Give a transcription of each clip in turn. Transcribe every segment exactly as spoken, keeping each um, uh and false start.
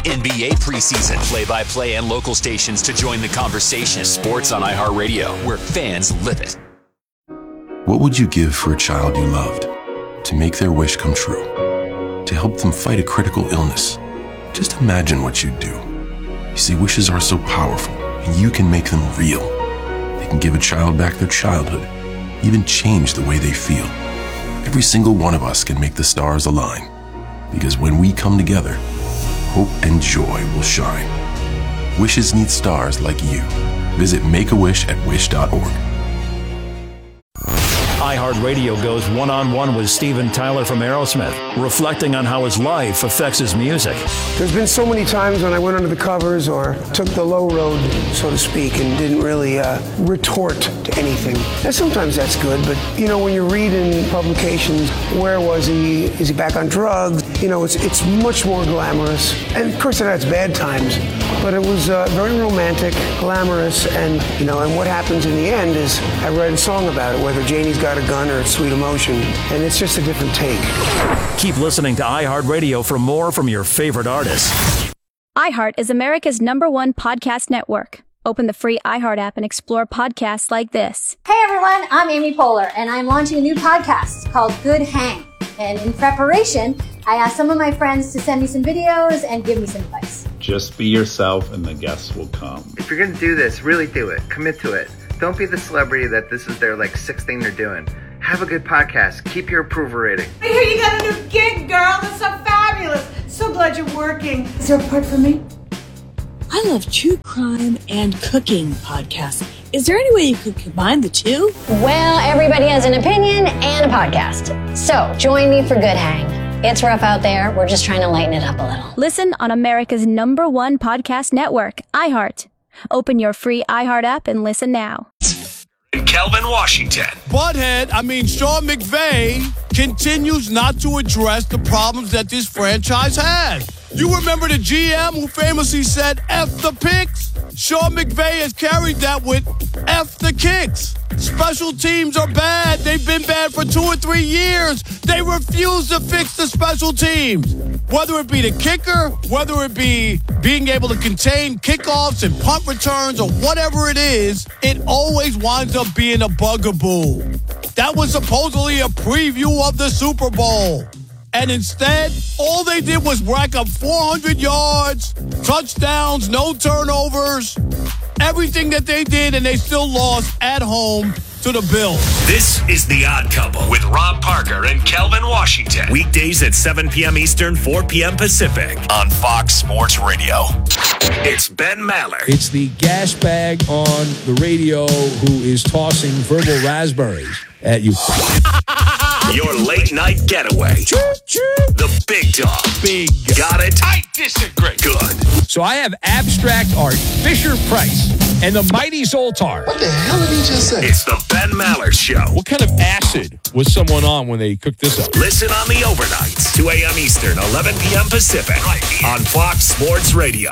N B A preseason, play-by-play and local stations to join the conversation. Sports on iHeartRadio, where fans live it. What would you give for a child you loved? To make their wish come true? To help them fight a critical illness? Just imagine what you'd do. You see, wishes are so powerful, and you can make them real. They can give a child back their childhood, even change the way they feel. Every single one of us can make the stars align. Because when we come together, hope and joy will shine. Wishes need stars like you. Visit Make-A-Wish at wish dot org. iHeartRadio goes one-on-one with Steven Tyler from Aerosmith, reflecting on how his life affects his music. There's been so many times when I went under the covers or took the low road, so to speak, and didn't really uh, retort to anything. And sometimes that's good, but, you know, when you read in publications, where was he? Is he back on drugs? You know, it's it's much more glamorous. And, of course, it has bad times, but it was uh, very romantic, glamorous, and, you know, and what happens in the end is I write a song about it, whether Janie's got a gun or it's Sweet Emotion, and it's just a different take. Keep listening to iHeartRadio for more from your favorite artists. iHeart is America's number one podcast network. Open the free iHeart app and explore podcasts like this. Hey everyone, I'm Amy Poehler, and I'm launching a new podcast called Good Hang. And in preparation, I asked some of my friends to send me some videos and give me some advice. Just be yourself and the guests will come. If you're going to do this, really do it. Commit to it. Don't be the celebrity that this is their like sixth thing they're doing. Have a good podcast. Keep your approval rating. I hear you got a new gig, girl. That's so fabulous. So glad you're working. Is there a part for me? I love true crime and cooking podcasts. Is there any way you could combine the two? Well, everybody has an opinion and a podcast. So join me for Good Hang. It's rough out there. We're just trying to lighten it up a little. Listen on America's number one podcast network, iHeart. Open your free iHeart app and listen now. Kelvin Washington. Butthead, I mean, Sean McVay continues not to address the problems that this franchise has. You remember the G M who famously said, F the picks? Sean McVay has carried that with F the kicks. Special teams are bad. They've been bad for two or three years. They refuse to fix the special teams. Whether it be the kicker, whether it be being able to contain kickoffs and punt returns or whatever it is, it always winds up being a bugaboo. That was supposedly a preview of the Super Bowl. And instead, all they did was rack up four hundred yards, touchdowns, no turnovers, everything that they did, and they still lost at home to the Bills. This is The Odd Couple with Rob Parker and Kelvin Washington. Weekdays at seven p.m. Eastern, four p.m. Pacific on Fox Sports Radio. It's Ben Maller. It's the gas bag on the radio who is tossing verbal raspberries at you. Your late night getaway. Choo, choo. The big dog. Big. Got it? I disagree. Good. So I have abstract art, Fisher Price, and the mighty Zoltar. What the hell did he just say? It's the Ben Maller Show. What kind of acid was someone on when they cooked this up? Listen on the overnights, two a.m. Eastern, eleven p.m. Pacific, right here on Fox Sports Radio.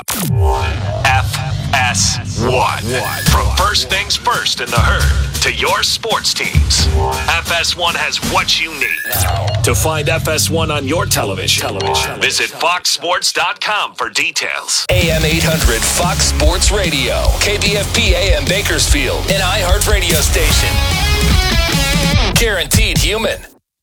F S one. From first things first in the herd to your sports teams, F S one has what you need. To find F S one on your television, television. visit fox sports dot com for details. A M eight hundred Fox Sports Radio, K B F P A M Bakersfield, an iHeart radio station. Guaranteed human.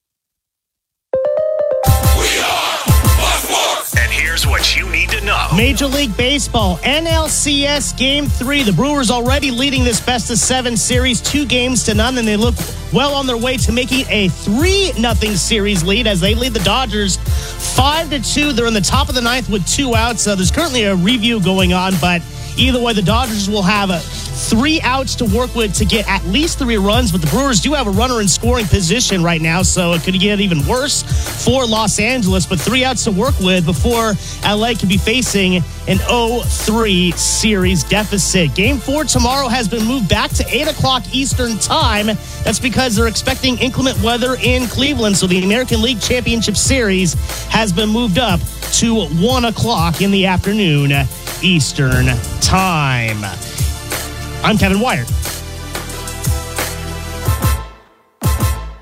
We are Fox Sports. And here's what you need to know. Major League Baseball, N L C S Game three. The Brewers already leading this best of seven series, two games to none, and they look well on their way to making a three nothing series lead as they lead the Dodgers five to two. They're in the top of the ninth with two outs. So there's currently a review going on, but either way, the Dodgers will have a three outs to work with to get at least three runs, but the Brewers do have a runner in scoring position right now, so it could get even worse for Los Angeles, but three outs to work with before L A could be facing an oh three series deficit. Game four tomorrow has been moved back to eight o'clock Eastern time. That's because they're expecting inclement weather in Cleveland, so the American League Championship Series has been moved up to one o'clock in the afternoon Eastern time. I'm Kevin Wyatt.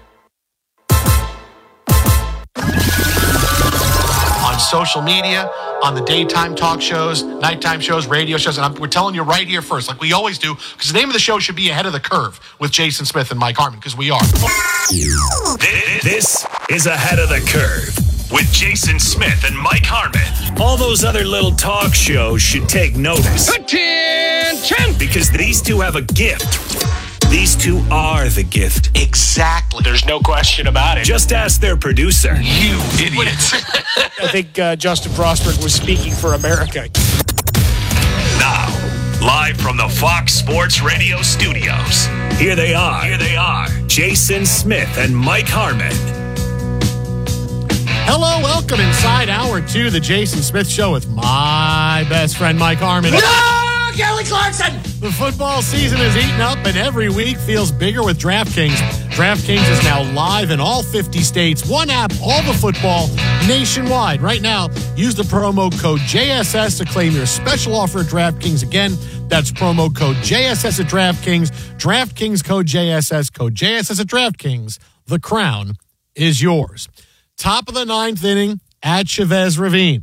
On social media, on the daytime talk shows, nighttime shows, radio shows, and I'm, we're telling you right here first, like we always do, because the name of the show should be Ahead of the Curve with Jason Smith and Mike Harmon, because we are. This is Ahead of the Curve with Jason Smith and Mike Harmon. All those other little talk shows should take notice. Attention! Because these two have a gift. These two are the gift. Exactly. There's no question about it. Just ask their producer. You idiots. I think uh, Justin Frostberg was speaking for America. Now, live from the Fox Sports Radio studios, here they are. Here they are. Jason Smith and Mike Harmon. Hello, welcome inside hour two of the Jason Smith Show with my best friend, Mike Harmon. No, Kelly Clarkson! The football season is eating up, and every week feels bigger with DraftKings. DraftKings is now live in all fifty states. One app, all the football, nationwide. Right now, use the promo code J S S to claim your special offer at DraftKings. Again, that's promo code J S S at DraftKings. DraftKings code J S S, code J S S at DraftKings. The crown is yours. Top of the ninth inning at Chavez Ravine.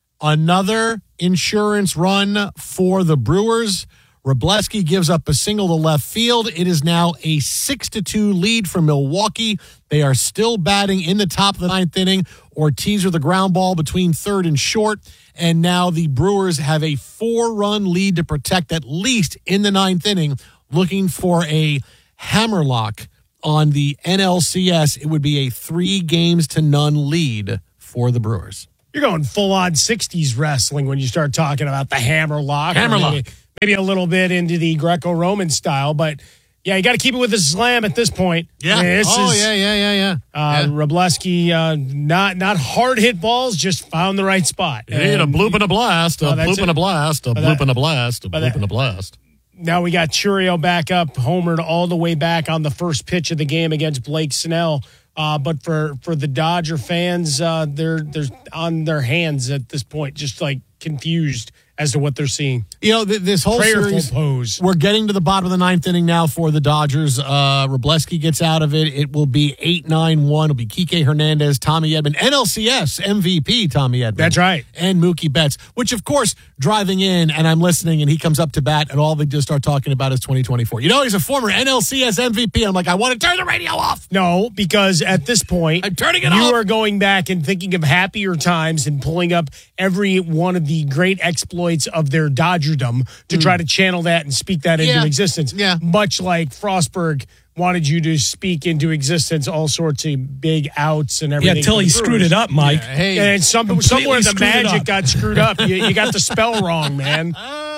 Another insurance run for the Brewers. Wrobleski gives up a single to left field. It is now a six to two lead for Milwaukee. They are still batting in the top of the ninth inning. Ortiz with the ground ball between third and short. And now the Brewers have a four-run lead to protect at least in the ninth inning, looking for a hammerlock on the N L C S. It would be a three games to none lead for the Brewers. You're going full-on sixties wrestling when you start talking about the hammerlock. Hammerlock. Maybe, maybe a little bit into the Greco-Roman style, but yeah, you got to keep it with the slam at this point. Yeah. I mean, this oh, is, yeah, yeah, yeah, yeah. Uh, yeah. Wrobleski, uh, not not hard hit balls, just found the right spot. Hey, a bloop and a blast, a Oh, bloop that's and a it. blast, a But bloop that- and a blast, a but bloop that- and a blast. Now we got Churio back up, homered all the way back on the first pitch of the game against Blake Snell. Uh, but for, for the Dodger fans, uh, they're they're on their hands at this point, just like confused as to what they're seeing. You know, th- this whole Prayerful series, pose. we're getting to the bottom of the ninth inning now for the Dodgers. Uh, Wrobleski gets out of it. It will be eight nine one. It'll be Kike Hernandez, Tommy Edman, N L C S M V P Tommy Edman. That's right. And Mookie Betts, which, of course, driving in, and I'm listening, and he comes up to bat, and all they just start talking about is twenty twenty-four. You know, he's a former N L C S M V P. I'm like, I want to turn the radio off. No, because at this point, I'm turning it you off. are going back and thinking of happier times and pulling up every one of the great exploits of their Dodgerdom to try to channel that and speak that into Yeah. existence. Yeah. Much like Frostberg wanted you to speak into existence all sorts of big outs and everything. Yeah, till for he the screwed Brewers. it up, Mike. Yeah, hey, And some, Completely somewhere the screwed it magic up. got screwed up. You, you got the spell wrong, man.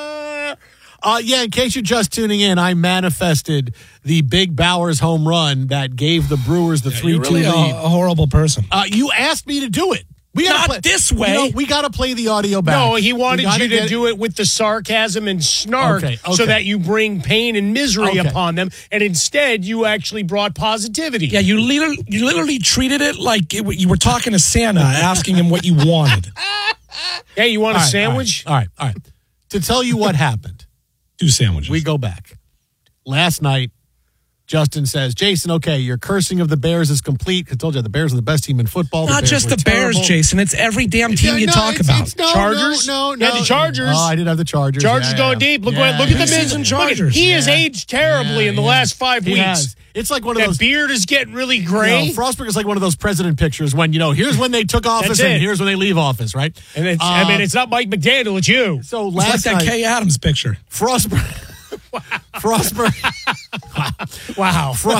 Uh, yeah, in case you're just tuning in, I manifested the Big Bowers home run that gave the Brewers the three two You're really lead. a, a horrible person. Uh, you asked me to do it. We gotta Not play, this way. You know, we got to play the audio back. No, he We wanted gotta you to get- do it with the sarcasm and snark Okay, okay. so that you bring pain and misery Okay. upon them. And instead, you actually brought positivity. Yeah, you literally, you literally treated it like it, you were talking to Santa, asking him what you wanted. Hey, you want All a right, sandwich? All right, all right. All right. To tell you what happened, Two sandwiches. we go back. Last night, Justin says, Jason, okay, your cursing of the Bears is complete. I told you the Bears are the best team in football. Not Bears just were the Bears, terrible. Jason. It's every damn team Yeah, you no, talk it's- about. it's- no, Chargers? No, no, Yeah, no. the Chargers. Oh, I did have the Chargers. Chargers yeah, going yeah. deep. Look Yeah, what look at the yeah, Miz and yeah. Chargers. He has Yeah. aged terribly Yeah, in the yeah. last five He weeks. has. It's like one of That those. beard is getting really You gray. know, Frostberg is like one of those president pictures when, you know, here's when they took office That's and it. here's when they leave office, right? and it's, Uh, I mean, it's not Mike McDaniel, it's you. So It's like last that night, Kay Adams picture. Frostberg. Frostberg. Wow. Fro-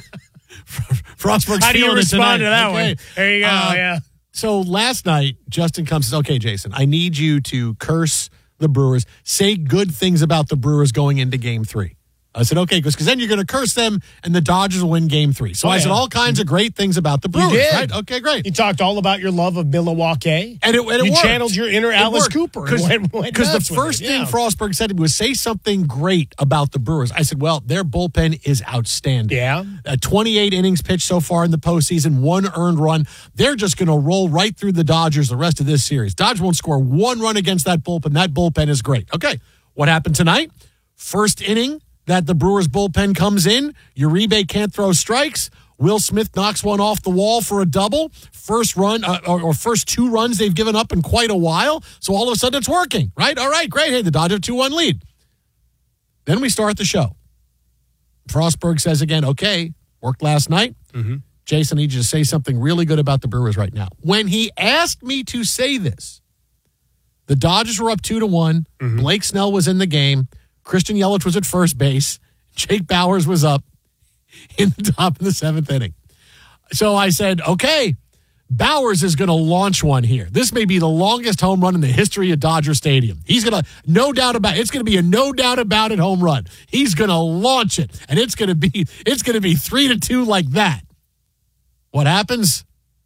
Frostberg's How do you feeling it respond tonight. to that Okay. one? There you go. Uh, yeah. So last night, Justin comes and says, okay, Jason, I need you to curse the Brewers, say good things about the Brewers going into game three. I said, okay, because then you're going to curse them and the Dodgers will win game three. So Oh, I said yeah. all kinds of great things about the You Brewers, did. right? Okay, great. You talked all about your love of Milwaukee. And it, and it you worked. channeled your inner It Alice worked. Cooper. Because and went- went the nuts with first it, thing yeah. Frostberg said to me was say something great about the Brewers. I said, well, their bullpen is outstanding. Yeah. Uh, twenty-eight innings pitched so far in the postseason, one earned run. They're just going to roll right through the Dodgers the rest of this series. Dodgers won't score one run against that bullpen. That bullpen is great. Okay, what happened tonight? First inning that the Brewers bullpen comes in, Uribe can't throw strikes. Will Smith knocks one off the wall for a double. First run, uh, or, or first two runs they've given up in quite a while. So all of a sudden it's working, right? All right, great. Hey, the Dodgers have two one lead. Then we start the show. Frostberg says again, okay, worked last night. Mm-hmm. Jason, I need you to say something really good about the Brewers right now. When he asked me to say this, the Dodgers were up two to one. Mm-hmm. Blake Snell was in the game. Christian Yelich was at first base. Jake Bauers was up in the top of the seventh inning. So I said, okay, Bauers is going to launch one here. This may be the longest home run in the history of Dodger Stadium. He's going to, no doubt about it, it's going to be a no doubt about it home run. He's going to launch it, and it's going to be, it's going to be three to two like that. What happens?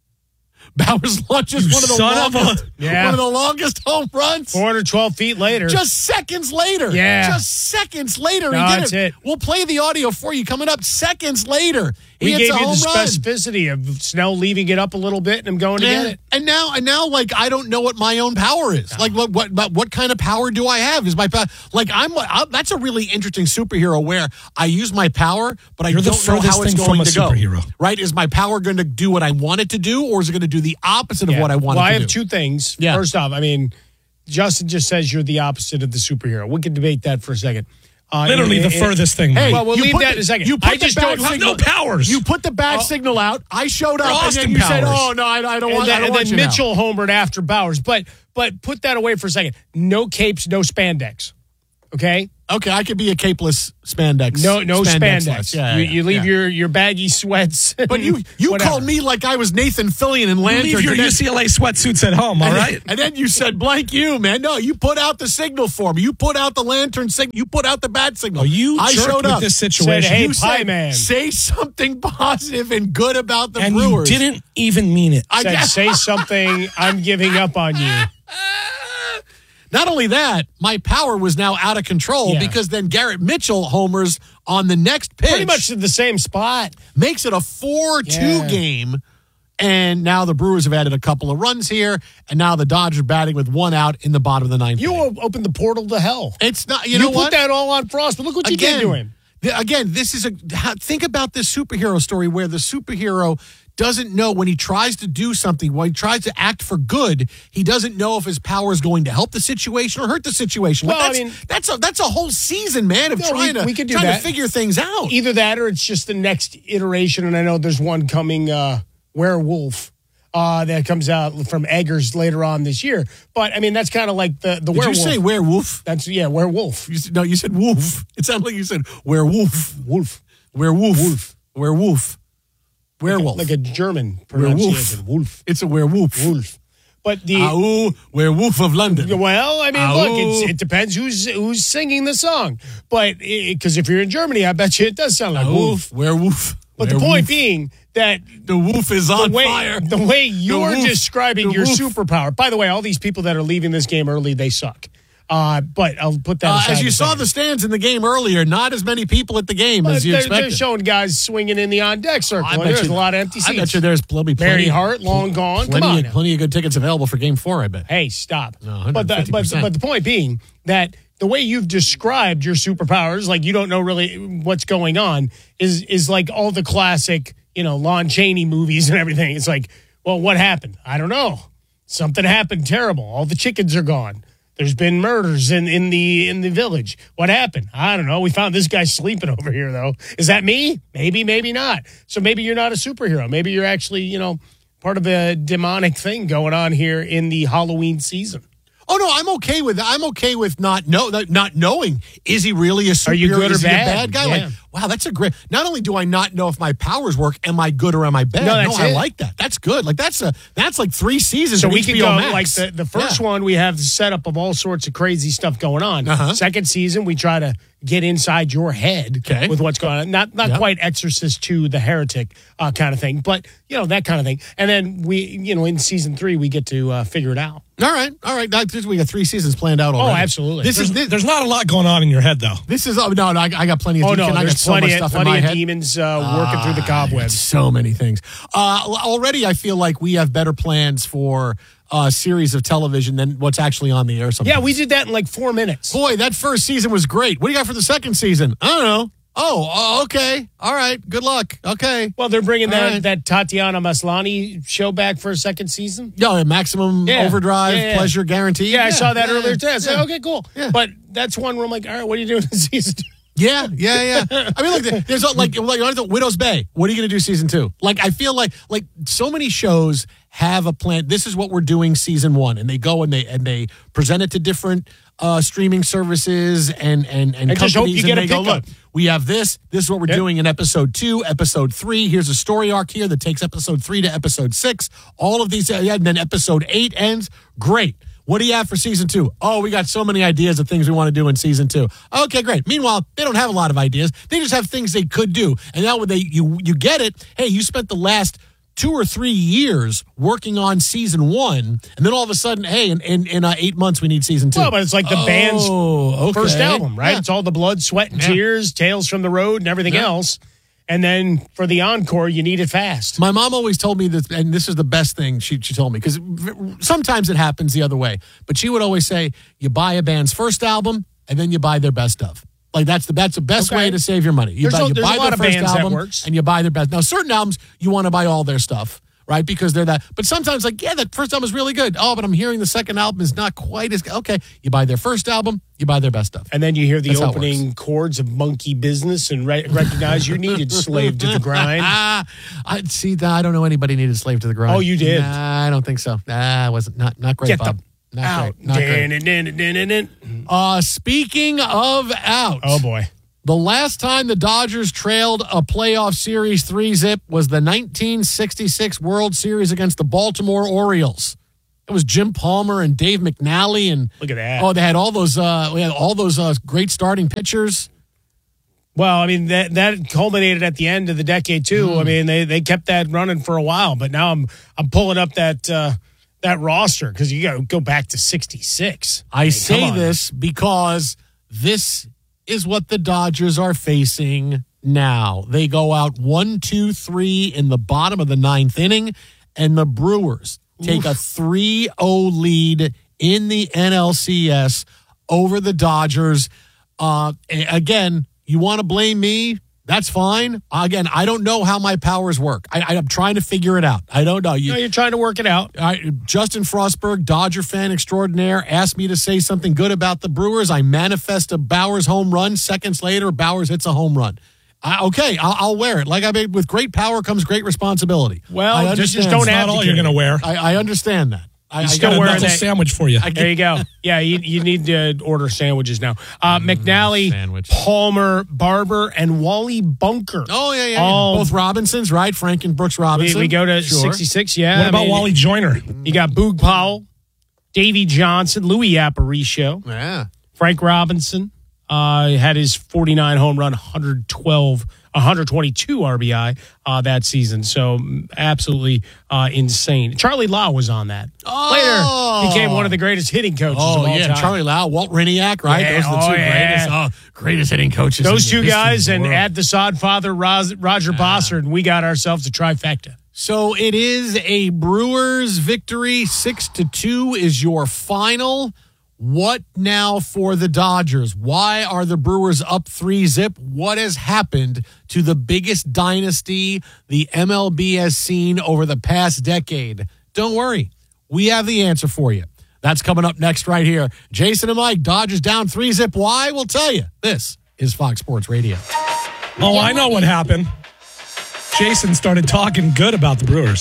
Bauers launches one of the longest, of a, yeah. one of the longest home runs. four hundred twelve feet later. Just seconds later. Yeah. Just seconds later. No, he did that's it. it. We'll play the audio for you coming up seconds later. He we hits gave a you home the run. specificity of Snell leaving it up a little bit and him going to Yeah. get it. And now, and now, like I don't know what my own power is. No. Like what, what, what, what kind of power do I have? Is my power like I'm? I, that's a really interesting superhero where I use my power, but I You're the don't know furthest how it's thing going from a to go. superhero. Right? Is my power going to do what I want it to do, or is it going to do the opposite of Yeah. what I want well, it to I have do? two things. Yeah. First off, I mean, Justin just says you're the opposite of the superhero. We can debate that for a second. Uh, Literally and- the and- furthest thing. Hey, well, we'll you leave put that the- in a second. You put I the just bad don't signal- no powers. You put the bad Oh. signal out. I showed up, and Austin then you said, Powers. "Oh no, I, I don't And want." then, I don't and want then you now. Mitchell homered after Bowers. But but put that away for a second. No capes, no spandex. Okay? Okay, I could be a capeless spandex. No no spandex. spandex. Yeah, you, yeah, you leave yeah. your, your baggy sweats. But you you whatever. called me like I was Nathan Fillion in Lantern. Leave your and then- U C L A sweatsuits at home, all and right? Then, and then you said, blank you, man. No, you put out the signal for me. You put out the lantern signal. You put out the bad signal. Oh, you I jerked showed with up. this situation. Said, hey, you pie said, man. say something positive and good about the and Brewers. you didn't even mean it. I Said, guess. say something. I'm giving up on you. Not only that, my power was now out of control Yeah. because then Garrett Mitchell homers on the next pitch. Pretty much the same spot. Makes it a four two Yeah. game. And now the Brewers have added a couple of runs here. And now the Dodgers batting with one out in the bottom of the ninth. You inning. opened the portal to hell. It's not, you, You, know put what? that all on Frost, but look what you again, did to him. th- again, this is a, how- think about this superhero story where the superhero doesn't know when he tries to do something, when he tries to act for good, he doesn't know if his power is going to help the situation or hurt the situation. Like Well, I that's, mean- that's a that's a whole season, man, of No, we- trying to we could do trying that. to figure things out. Either that or it's just the next iteration. And I know there's one coming, uh, Werewolf. Uh, that comes out from Eggers later on this year. But, I mean, that's kind of like the, the Did werewolf. you say werewolf? That's, yeah, werewolf. You, said- no, you said wolf. It sounded like you said werewolf. Wolf. Werewolf. Wolf. Werewolf. Werewolf. Like a German Werewolf. pronunciation. Wolf. It's a werewolf. Wolf. But the... Au, werewolf of London. Well, I mean, Au. look, it's, it depends who's who's singing the song. But, because if you're in Germany, I bet you it does sound like wolf. Wolf. Werewolf. But the Werewolf. point being that The wolf is on the way, fire. The way you're wolf. describing The your wolf. superpower. By the way, all these people that are leaving this game early, they suck. Uh, but I'll put that Uh, aside as you a saw second. the stands in the game earlier, not as many people at the game But as you they're, expected. they're showing guys swinging in the on deck circle. I and bet there's you- a lot of empty seats. I bet you there's there'll be plenty. Mary Hart, long gone. Plenty, Come on of, now. plenty of good tickets available for Game Four. I bet. Hey, stop. No, but, the, but, one hundred fifty percent. but the point being that the way you've described your superpowers, like you don't know really what's going on, is is like all the classic, you know, Lon Chaney movies and everything. It's like, well, what happened? I don't know. Something happened terrible. All the chickens are gone. There's been murders in, in the in the village. What happened? I don't know. We found this guy sleeping over here, though. Is that me? Maybe, maybe not. So maybe you're not a superhero. Maybe you're actually, you know, part of a demonic thing going on here in the Halloween season. Oh no, I'm okay with I'm okay with not know not knowing. Is he really a superhero? Are you good Is or he a bad? bad guy? Yeah. Like, wow, that's a great. Not only do I not know if my powers work, am I good or am I bad? No, that's I it. like that. That's good. Like that's a that's like three seasons. So of we H can B O go Max. like the, the first Yeah. one, we have the setup of all sorts of crazy stuff going on. Uh-huh. Second season, we try to get inside your head Okay. with what's going on. Not not Yep. quite Exorcist to the Heretic uh, kind of thing, but you know that kind of thing. And then we, you know, in season three, we get to uh, figure it out. All right, all right. That- We got three seasons planned out already. Oh, absolutely. This There's, is this, there's not a lot going on in your head, though. this is oh, no, no. I, I got plenty of. Oh I no, got there's so much plenty of stuff in plenty my of head. demons uh, working through the Ah, cobwebs. So many things. Uh, already, I feel like we have better plans for a series of television than what's actually on the air. Sometimes. Yeah, we did that in like four minutes. Boy, that first season was great. What do you got for the second season? I don't know. Oh, oh, okay. All right. Good luck. Okay. Well, they're bringing All that, right. that Tatiana Maslany show back for a second season. Yeah, Maximum Yeah. Overdrive, Yeah, yeah. Pleasure Guaranteed. Yeah, I saw that yeah, earlier today. I said, yeah. okay, cool. Yeah. But that's one where I'm like, all right, what are you doing in season two? Yeah, yeah, yeah. I mean, look, there's like, like Widow's Bay. What are you going to do season two? Like, I feel like like so many shows have a plan. This is what we're doing season one, and they go and they and they present it to different uh, streaming services and and and I companies, just hope you and get a they go, pickup. look, we have this. This is what we're Yep. doing in episode two, episode three. Here's a story arc here that takes episode three to episode six. All of these, yeah, and then episode eight ends. Great. What do you have for season two? Oh, we got so many ideas of things we want to do in season two. Okay, great. Meanwhile, they don't have a lot of ideas. They just have things they could do. And now when they you you get it, hey, you spent the last two or three years working on season one, and then all of a sudden, hey, in, in, in uh, eight months we need season two. Well, but it's like the oh, band's okay. first album, right? Yeah. It's all the blood, sweat, and Yeah. tears, Tales from the Road, and everything Yeah. else. And then for the encore, you need it fast. My mom always told me this, and this is the best thing she, she told me, because sometimes it happens the other way. But she would always say, you buy a band's first album, and then you buy their best of. Like, that's the that's the best Okay. way to save your money. You There's buy, a- you there's a buy lot their of first bands that album, works. and you buy their best. Now, certain albums, you want to buy all their stuff, right? Because they're that. But sometimes, like, yeah, that first album is really good. Oh, but I'm hearing the second album is not quite as good. Okay, you buy their first album, you buy their best stuff. And then you hear the That's how it opening chords of Monkey Business and re- recognize you needed Slave to the Grind. I see that. I don't know anybody needed Slave to the Grind. Oh, you did? Nah, I don't think so. Nah, it wasn't not not great, Get Bob. the Not out. great. Not great. Dun, dun, dun, dun, dun, dun. Uh, speaking of out. Oh, boy. The last time the Dodgers trailed a playoff series three zip was the nineteen sixty-six World Series against the Baltimore Orioles. It was Jim Palmer and Dave McNally, and Look at that. oh, they had all those uh, we had all those uh, great starting pitchers. Well, I mean, that that culminated at the end of the decade, too. Mm. I mean, they, they kept that running for a while, but now I'm I'm pulling up that uh, that roster because you got to go back to sixty-six. I mean, say come on. this because this is what the Dodgers are facing now. They go out one, two, three in the bottom of the ninth inning, and the Brewers take a three oh lead in the N L C S over the Dodgers. Uh, a- again, you want to blame me? That's fine. Again, I don't know how my powers work. I, I, I'm trying to figure it out. I don't know. You, No, you're trying to work it out. I, Justin Frostberg, Dodger fan extraordinaire, asked me to say something good about the Brewers. I manifest a Bowers home run. Seconds later, Bowers hits a home run. I, okay, I'll, I'll wear it. Like I mean, with great power comes great responsibility. Well, I just- understand. just don't It's not advocate all you're going to wear. I, I understand that. I, He's I still got a wearing knuckle that- sandwich for you. I There you go. Yeah, you, you need to order sandwiches now. Uh, McNally, sandwich. Palmer, Barber, and Wally Bunker. Oh, yeah, yeah. All- Both Robinsons, right? Frank and Brooks We, Robinson. we go to Sure. sixty-six, yeah. What I about mean, Wally Joyner? You got Boog Powell, Davey Johnson, Louis Aparicio, Yeah. Frank Robinson uh, had his forty-nine home run, one hundred twelve, one hundred twenty-two R B I uh, that season. So mm, absolutely uh, insane. Charlie Lau was on that. Oh. Later became one of the greatest hitting coaches Oh, of all yeah. time. Charlie Lau, Walt Riniak, right? Yeah, Those are the two oh, yeah. greatest, oh, greatest hitting coaches. Those in two the history guys of the and world. add the sod father, Ros- Roger Bossard, and we got ourselves a trifecta. So it is a Brewers victory. Six to two is your final. What now for the Dodgers? Why are the Brewers up three zip? What has happened to the biggest dynasty the M L B has seen over the past decade? Don't worry. We have the answer for you. That's coming up next right here. Jason and Mike, Dodgers down three zip. Why? We'll tell you. This is Fox Sports Radio. Oh, I know what happened. Jason started talking good about the Brewers.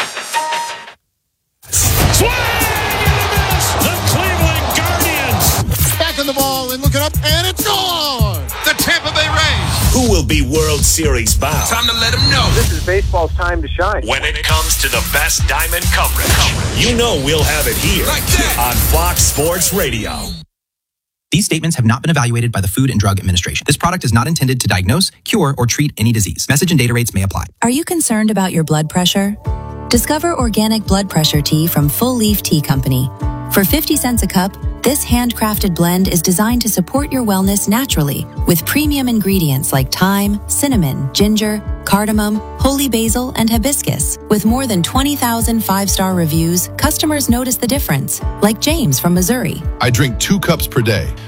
Swing and a miss. The Cleveland Guardians. Back on the ball and looking up, and it's gone. The Tampa Bay Rays. Who will be World Series bound? Time to let them know. This is baseball's time to shine. When it comes to the best diamond coverage, you know we'll have it here on Fox Sports Radio. These statements have not been evaluated by the Food and Drug Administration. This product is not intended to diagnose, cure, or treat any disease. Message and data rates may apply. Are you concerned about your blood pressure? Discover organic blood pressure tea from Full Leaf Tea Company. For fifty cents a cup, this handcrafted blend is designed to support your wellness naturally with premium ingredients like thyme, cinnamon, ginger, cardamom, holy basil, and hibiscus. With more than twenty thousand five-star reviews, customers notice the difference, like James from Missouri. I drink two cups per day.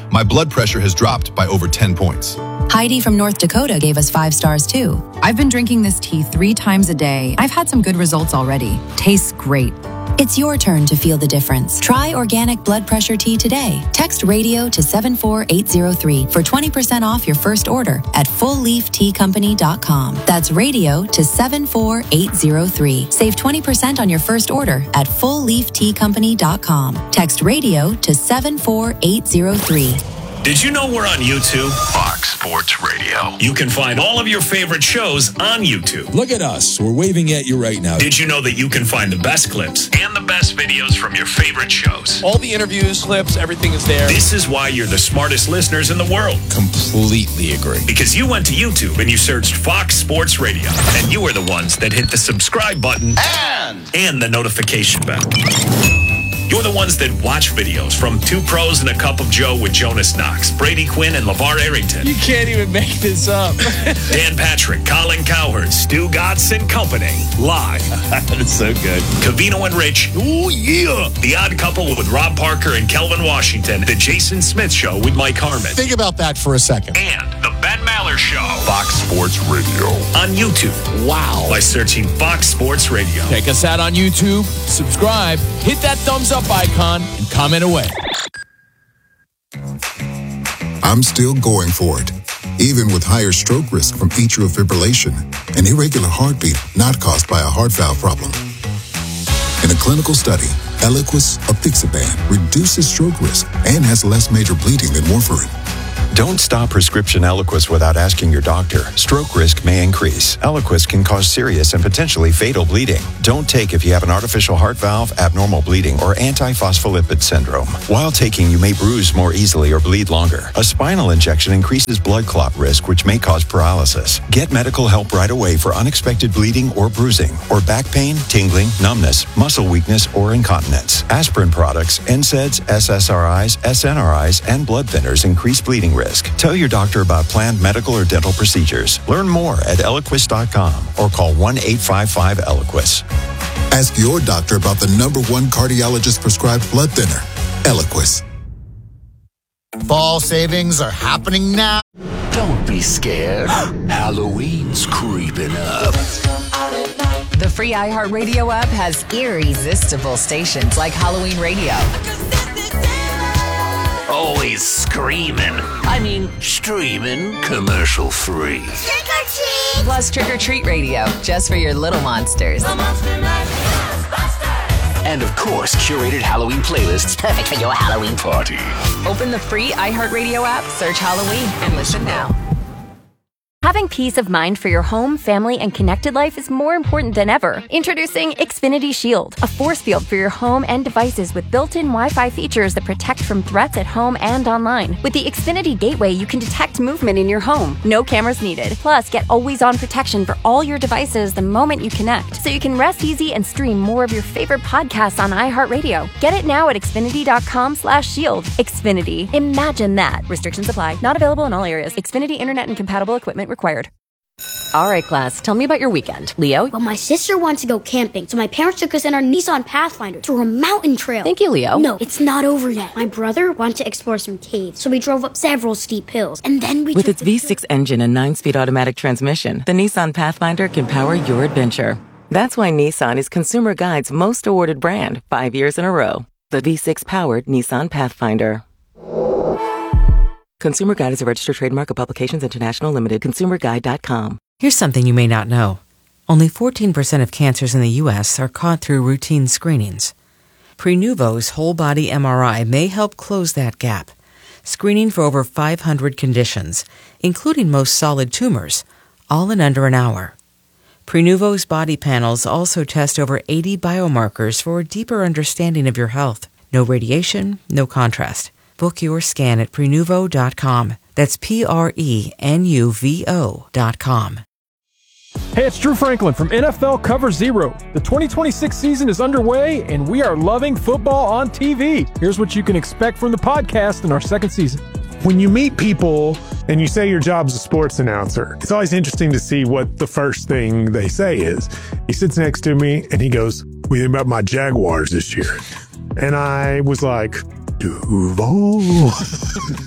My blood pressure has dropped by over ten points. Heidi from North Dakota gave us five stars too. I've been drinking this tea three times a day. I've had some good results already. Tastes great. It's your turn to feel the difference. Try organic blood pressure tea today. Text radio to seven four eight zero three for twenty percent off your first order at full leaf tea company dot com. That's radio to seven four eight zero three. Save twenty percent on your first order at full leaf tea company dot com. Text radio to seven four eight zero three. Did you know we're on YouTube? Fox Sports Radio. You can find all of your favorite shows on YouTube. Look at us. We're waving at you right now. Did you know that you can find the best clips and the best videos from your favorite shows? All the interviews, clips, everything is there. This is why you're the smartest listeners in the world. Completely agree. Because you went to YouTube and you searched Fox Sports Radio. And you are the ones that hit the subscribe button and, and the notification bell. You're the ones that watch videos from Two Pros and a Cup of Joe with Jonas Knox, Brady Quinn, and LeVar Arrington. You can't even make this up. Dan Patrick, Colin Cowherd, Stu Gatz and Company. Live. That's so good. Covino and Rich. Ooh, yeah. The Odd Couple with Rob Parker and Kelvin Washington. The Jason Smith Show with Mike Harmon. Think about that for a second. And the Ben Maller Show. Fox Sports Radio. On YouTube. Wow. By searching Fox Sports Radio. Check us out on YouTube. Subscribe. Hit that thumbs up icon and comment away. I'm still going for it, even with higher stroke risk from atrial fibrillation, an irregular heartbeat not caused by a heart valve problem. In a clinical study, Eliquis apixaban reduces stroke risk and has less major bleeding than warfarin. Don't stop prescription Eliquis without asking your doctor. Stroke risk may increase. Eliquis can cause serious and potentially fatal bleeding. Don't take if you have an artificial heart valve, abnormal bleeding, or antiphospholipid syndrome. While taking, you may bruise more easily or bleed longer. A spinal injection increases blood clot risk, which may cause paralysis. Get medical help right away for unexpected bleeding or bruising, or back pain, tingling, numbness, muscle weakness, or incontinence. Aspirin products, N SAIDs, S S R Is, S N R Is, and blood thinners increase bleeding risk. Tell your doctor about planned medical or dental procedures. Learn more at Eliquis dot com or call one eight five five Eliquis. Ask your doctor about the number one cardiologist prescribed blood thinner, Eliquis. Fall savings are happening now. Don't be scared. Halloween's creeping up. The free iHeartRadio app has irresistible stations like Halloween Radio. Always screaming. I mean, streaming commercial free. Trick or treat! Plus Trick or Treat Radio, just for your little monsters. The Monster Mash Ghostbusters! And of course, curated Halloween playlists perfect for your Halloween party. Open the free iHeartRadio app, search Halloween, and listen now. Having peace of mind for your home, family, and connected life is more important than ever. Introducing Xfinity Shield, a force field for your home and devices with built-in Wi-Fi features that protect from threats at home and online. With the Xfinity Gateway, you can detect movement in your home. No cameras needed. Plus, get always-on protection for all your devices the moment you connect, so you can rest easy and stream more of your favorite podcasts on iHeartRadio. Get it now at Xfinity.com slash shield. Xfinity. Imagine that. Restrictions apply. Not available in all areas. Xfinity Internet and compatible equipment required. All right, class, tell me about your weekend. Leo? Well, my sister wants to go camping, so my parents took us in our Nissan Pathfinder to a mountain trail. Thank you, Leo. No, it's not over yet. My brother wanted to explore some caves, so we drove up several steep hills, and then we... With its V six engine and nine-speed automatic transmission, the Nissan Pathfinder can power your adventure. That's why Nissan is Consumer Guide's most awarded brand, five years in a row. The V six-powered Nissan Pathfinder. Consumer Guide is a registered trademark of Publications International Limited, consumer guide dot com. Here's something you may not know. Only fourteen percent of cancers in the U S are caught through routine screenings. Prenuvo's whole-body M R I may help close that gap, screening for over five hundred conditions, including most solid tumors, all in under an hour. Prenuvo's body panels also test over eighty biomarkers for a deeper understanding of your health. No radiation, no contrast. Book your scan at Prenuvo dot com. That's P R E N U V O dot com. Hey, it's Drew Franklin from N F L Cover Zero. The twenty twenty-six season is underway, and we are loving football on T V. Here's what you can expect from the podcast in our second season. When you meet people and you say your job's a sports announcer, it's always interesting to see what the first thing they say is. He sits next to me, and he goes, "What do you think about my Jaguars this year?" And I was like, Duval.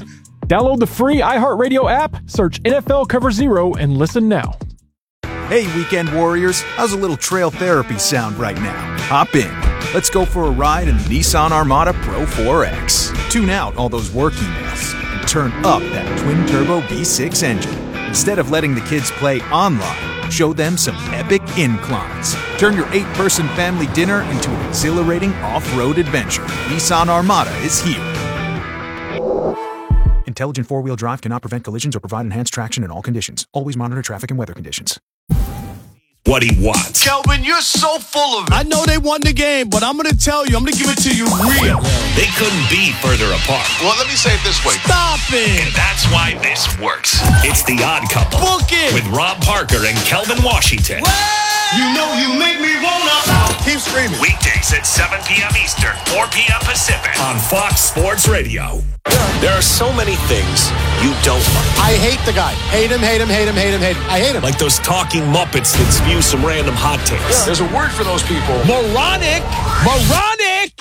Download the free iHeartRadio app, search N F L Cover Zero, and listen now. Hey, weekend warriors, how's a little trail therapy sound right now? Hop in. Let's go for a ride in the Nissan Armada Pro four X. Tune out all those work emails and turn up that twin-turbo V six engine. Instead of letting the kids play online, show them some epic inclines. Turn your eight-person family dinner into an exhilarating off-road adventure. Nissan Armada is here. Intelligent four-wheel drive cannot prevent collisions or provide enhanced traction in all conditions. Always monitor traffic and weather conditions. What he wants. Kelvin, you're so full of it. I know they won the game, but I'm going to tell you, I'm going to give it to you real. They couldn't be further apart. Well, let me say it this way. Stop it. And that's why this works. It's The Odd Couple. Book it. With Rob Parker and Kelvin Washington. What? You know you make me wanna. Keep screaming. Weekdays at seven p.m. Eastern, four p.m. Pacific on Fox Sports Radio. There are so many things you don't like. I hate the guy. Hate him, hate him, hate him, hate him, hate him. I hate him. Like those talking Muppets that spew some random hot takes. Yeah. There's a word for those people. Moronic. Moronic.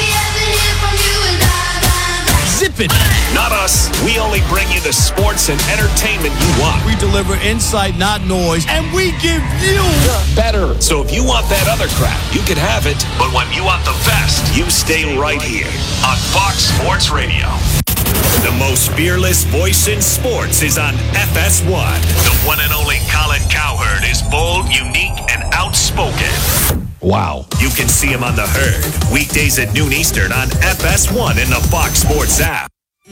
Zip it. Not us. We only bring you the sports and entertainment you want. We deliver insight, not noise, and we give you better. So if you want that other crap, you can have it. But when you want the best, you stay right here on Fox Sports Radio. The most fearless voice in sports is on F S one. The one and only Colin Cowherd is bold, unique, and outspoken. Wow. You can see him on The Herd, weekdays at noon Eastern on F S one in the Fox Sports app.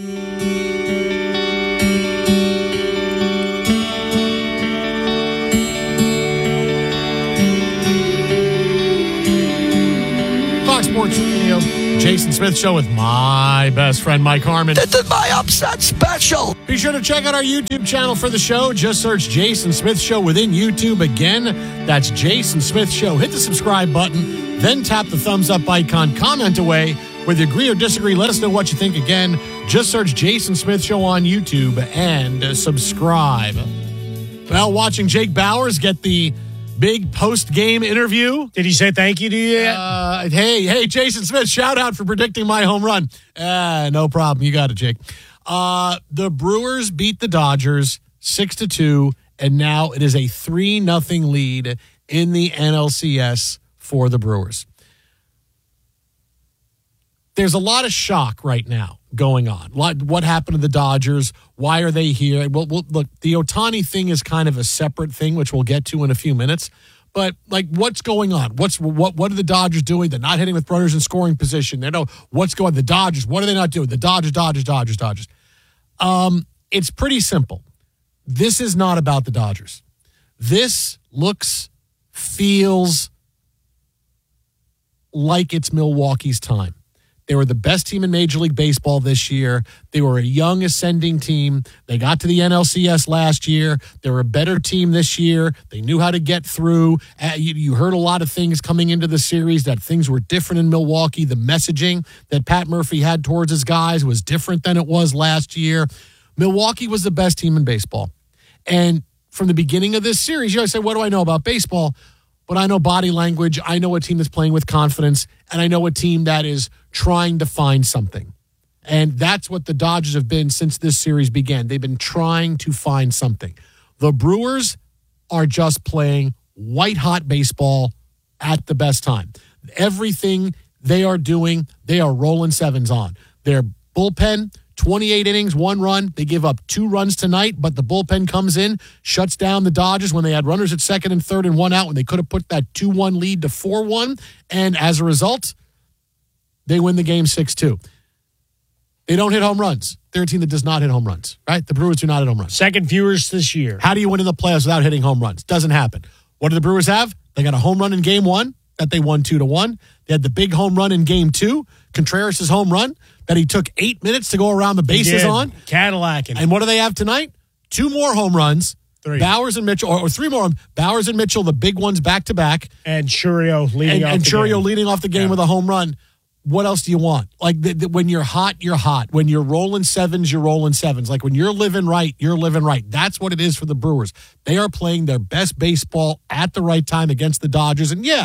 Fox Sports Radio, Jason Smith Show with my best friend, Mike Harmon. This is my upset special. Be sure to check out our YouTube channel for the show. Just search Jason Smith Show within YouTube. Again, that's Jason Smith Show. Hit the subscribe button, then tap the thumbs up icon. Comment away. Whether you agree or disagree, let us know what you think. Again, just search Jason Smith Show on YouTube and subscribe. Well, watching Jake Bowers get the big post-game interview. Did he say thank you to you yet? Uh, hey, hey, Jason Smith, shout out for predicting my home run. Uh, no problem. You got it, Jake. Uh, the Brewers beat the Dodgers six to two, and now it is a three nothing lead in the N L C S for the Brewers. There's a lot of shock right now going on. What happened to the Dodgers? Why are they here? Well, well, look, the Ohtani thing is kind of a separate thing, which we'll get to in a few minutes. But, like, what's going on? What's what? What are the Dodgers doing? They're not hitting with runners in scoring position. They know what's going on. The Dodgers, what are they not doing? The Dodgers, Dodgers, Dodgers, Dodgers. Um, it's pretty simple. This is not about the Dodgers. This looks, feels like it's Milwaukee's time. They were the best team in Major League Baseball this year. They were a young ascending team. They got to the N L C S last year. They were a better team this year. They knew how to get through. Uh, you, you heard a lot of things coming into the series, that things were different in Milwaukee. The messaging that Pat Murphy had towards his guys was different than it was last year. Milwaukee was the best team in baseball. And from the beginning of this series, you always say, what do I know about baseball? But I know body language. I know a team that's playing with confidence, and I know a team that is trying to find something. And that's what the Dodgers have been since this series began. They've been trying to find something. The Brewers are just playing white-hot baseball at the best time. Everything they are doing, they are rolling sevens on. Their bullpen, twenty-eight innings, one run. They give up two runs tonight, but the bullpen comes in, shuts down the Dodgers when they had runners at second and third and one out, when they could have put that two one lead to four one. And as a result, they win the game six two. They don't hit home runs. They're a team that does not hit home runs, right? The Brewers do not hit home runs. Second fewest this year. How do you win in the playoffs without hitting home runs? Doesn't happen. What do the Brewers have? They got a home run in game one that they won two to one. They had the big home run in game two, Contreras' home run, that he took eight minutes to go around the bases on. Cadillacing. And what do they have tonight? Two more home runs. Three. Bowers and Mitchell, or, or three more. Bowers and Mitchell, the big ones back to back. And Churio leading and, off and the Churio game. leading off the game yeah. with a home run. What else do you want? Like the, the, when you're hot, you're hot. When you're rolling sevens, you're rolling sevens. Like when you're living right, you're living right. That's what it is for the Brewers. They are playing their best baseball at the right time against the Dodgers. And yeah,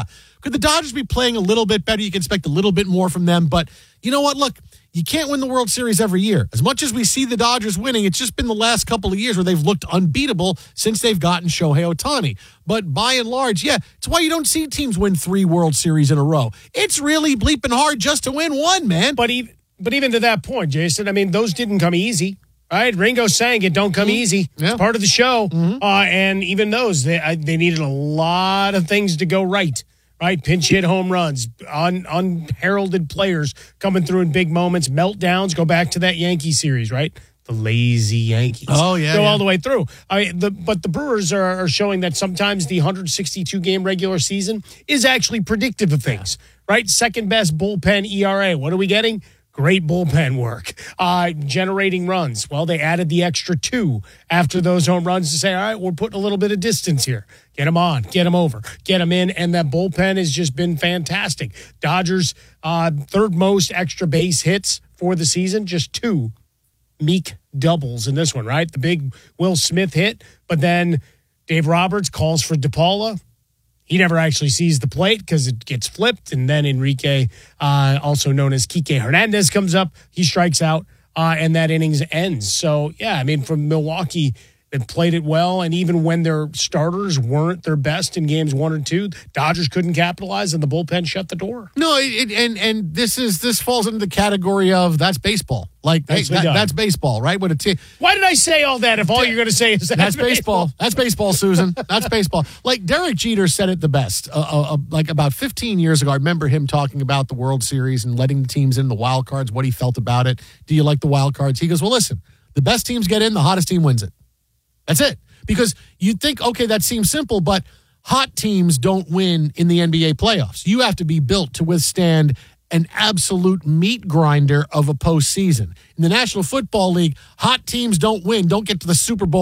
Could the Dodgers be playing a little bit better? You can expect a little bit more from them. But you know what? Look, you can't win the World Series every year. As much as we see the Dodgers winning, it's just been the last couple of years where they've looked unbeatable since they've gotten Shohei Ohtani. But by and large, yeah, it's why you don't see teams win three World Series in a row. It's really bleeping hard just to win one, man. But even, but even to that point, Jason, I mean, those didn't come easy. Right, Ringo sang it. Don't come mm-hmm. easy. Yeah. It's part of the show, mm-hmm. uh, and even those they I, they needed a lot of things to go right. Right, pinch hit home runs, un, unheralded players coming through in big moments, meltdowns. Go back to that Yankee series, right? The lazy Yankees. Oh yeah, go yeah. all the way through. I the but the Brewers are, are showing that sometimes the one hundred sixty-two game regular season is actually predictive of things. Yeah. Right, second best bullpen E R A. What are we getting? Great bullpen work, uh, generating runs. Well, they added the extra two after those home runs to say, all right, we're putting a little bit of distance here. Get them on, get them over, get them in, and that bullpen has just been fantastic. Dodgers, uh, third most extra base hits for the season, just two meek doubles in this one, right? The big Will Smith hit, but then Dave Roberts calls for DePaula. He never actually sees the plate because it gets flipped. And then Enrique, uh, also known as Kike Hernandez, comes up. He strikes out, uh, and that innings ends. So, yeah, I mean, from Milwaukee, they played it well. And even when their starters weren't their best in games one or two, Dodgers couldn't capitalize, and the bullpen shut the door. No, it, and and this is this falls into the category of that's baseball. Like, hey, that, that's baseball, right? What a t- Why did I say all that if all you're going to say is that that's baseball? baseball. That's baseball, Susan. That's baseball. Like, Derek Jeter said it the best. Uh, uh, uh, like, about fifteen years ago, I remember him talking about the World Series and letting the teams in the wild cards, what he felt about it. Do you like the wild cards? He goes, well, listen, the best teams get in, the hottest team wins it. That's it. Because you'd think, okay, that seems simple, but hot teams don't win in the N B A playoffs. You have to be built to withstand an absolute meat grinder of a postseason. In the National Football League, hot teams don't win, don't get to the Super Bowl.